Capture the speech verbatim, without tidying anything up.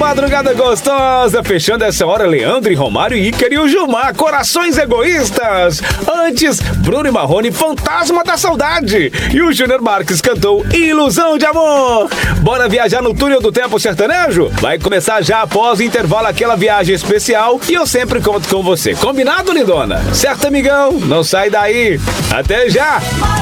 madrugada gostosa. Fechando essa hora, Leandro e Romário, Ícaro e o Gilmar, Corações Egoístas. Antes, Bruno e Marrone, Fantasma da Saudade. E o Júnior Marques cantou Ilusão de Amor. Bora viajar no túnel do tempo sertanejo? Vai começar já após o intervalo aquela viagem especial e eu sempre conto com você. Combinado, lindona? Certo, amigão? Não sai daí. Até já!